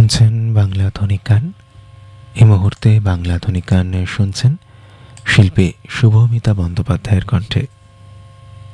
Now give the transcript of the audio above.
শুনছেন বাংলা আধুনিক গান। এই মুহূর্তে বাংলা আধুনিক গান শুনছেন শিল্পী শুভমিতা বন্দ্যোপাধ্যায়ের কণ্ঠে।